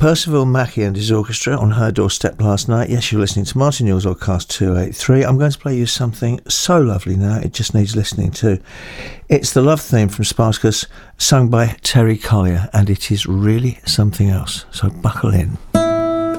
Percival Mackey and his orchestra on her doorstep last night. Yes, you're listening to Martin Yule's Oddcast 283. I'm going to play you something so lovely now, it just needs listening to. It's the love theme from Spartacus, sung by Terry Collier, and it is really something else. So buckle in.